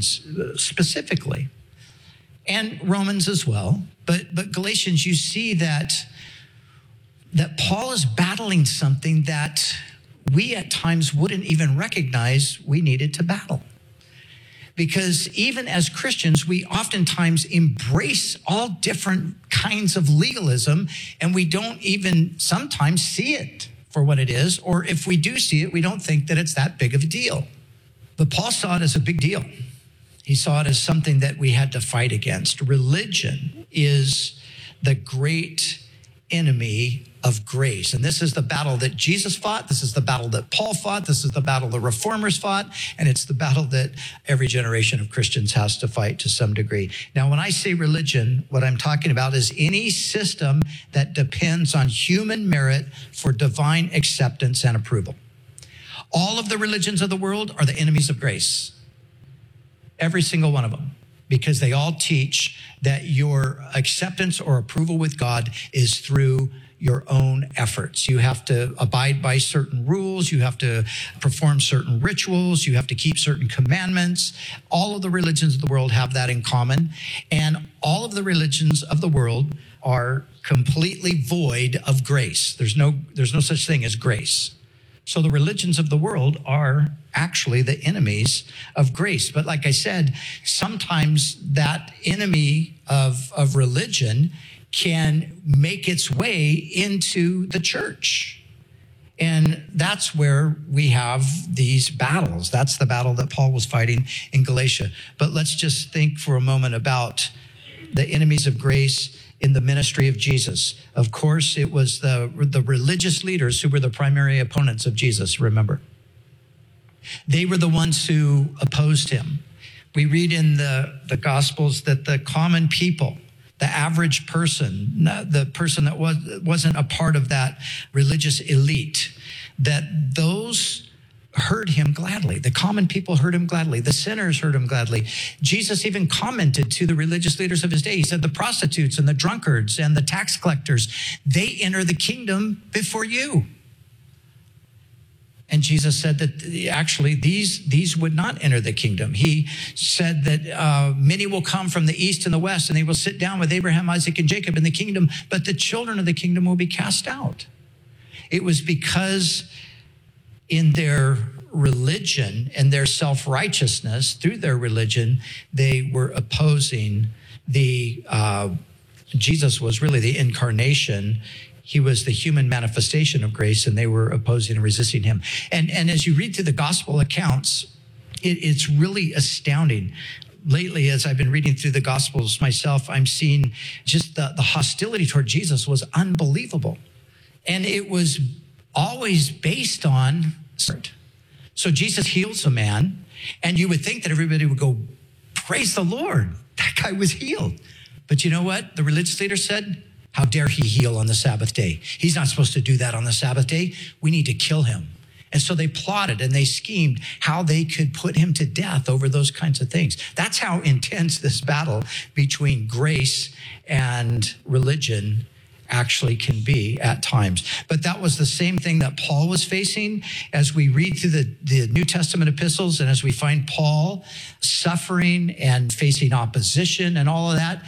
Galatians specifically, and Romans as well. But Galatians, you see that Paul is battling something that we at times wouldn't even recognize we needed to battle. Because even as Christians, we oftentimes embrace all different kinds of legalism, and we don't even sometimes see it for what it is, or if we do see it, we don't think that it's that big of a deal. But Paul saw it as a big deal. He saw it as something that we had to fight against. Religion is the great enemy of grace. And this is the battle that Jesus fought. This is the battle that Paul fought. This is the battle the reformers fought. And it's the battle that every generation of Christians has to fight to some degree. Now, when I say religion, what I'm talking about is any system that depends on human merit for divine acceptance and approval. All of the religions of the world are the enemies of grace. Every single one of them. Because they all teach that your acceptance or approval with God is through your own efforts. You have to abide by certain rules. You have to perform certain rituals. You have to keep certain commandments. All of the religions of the world have that in common. And all of the religions of the world are completely void of grace. There's no such thing as grace. So the religions of the world are actually the enemies of grace. But like I said, sometimes that enemy of religion can make its way into the church. And that's where we have these battles. That's the battle that Paul was fighting in Galatia. But let's just think for a moment about the enemies of grace in the ministry of Jesus. Of course, it was the religious leaders who were the primary opponents of Jesus, remember. They were the ones who opposed him. We read in the Gospels that the common people, the average person, the person that wasn't a part of that religious elite, that those heard him gladly. The common people heard him gladly. The sinners heard him gladly. Jesus even commented to the religious leaders of his day. He said, the prostitutes and the drunkards and the tax collectors, they enter the kingdom before you. And Jesus said that actually these would not enter the kingdom. He said that many will come from the east and the west, and they will sit down with Abraham, Isaac, and Jacob in the kingdom, but the children of the kingdom will be cast out. It was because in their religion and their self-righteousness, through their religion, they were opposing Jesus was really the incarnation. He was the human manifestation of grace, and they were opposing and resisting him. And as you read through the gospel accounts, it's really astounding. Lately, as I've been reading through the gospels myself, I'm seeing just the hostility toward Jesus was unbelievable. And it was always based on. So Jesus heals a man, and you would think that everybody would go, praise the Lord, that guy was healed. But you know what? The religious leader said, how dare he heal on the Sabbath day? He's not supposed to do that on the Sabbath day. We need to kill him. And so they plotted and they schemed how they could put him to death over those kinds of things. That's how intense this battle between grace and religion actually can be at times. But that was the same thing that Paul was facing as we read through the New Testament epistles, and as we find Paul suffering and facing opposition and all of that.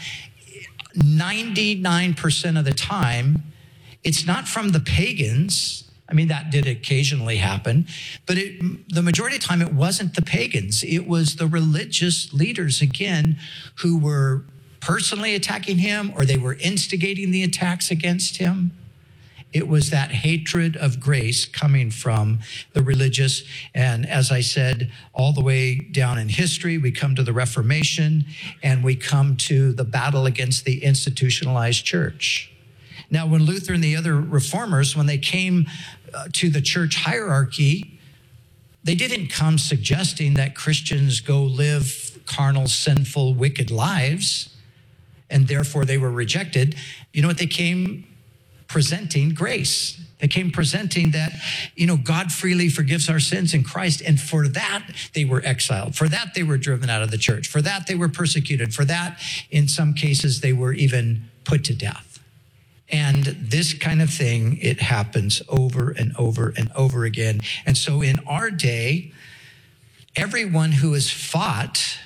99% of the time, it's not from the pagans. I mean, that did occasionally happen, but the majority of the time, it wasn't the pagans. It was the religious leaders, again, who were personally attacking him, or they were instigating the attacks against him. It was that hatred of grace coming from the religious. And as I said, all the way down in history, we come to the Reformation, and we come to the battle against the institutionalized church. Now, when Luther and the other reformers, when they came to the church hierarchy, they didn't come suggesting that Christians go live carnal, sinful, wicked lives, and therefore they were rejected. You know what they came presenting? Grace. They came presenting that, God freely forgives our sins in Christ. And for that, they were exiled. For that, they were driven out of the church. For that, they were persecuted. For that, in some cases, they were even put to death. And this kind of thing, it happens over and over and over again. And so in our day, everyone who has fought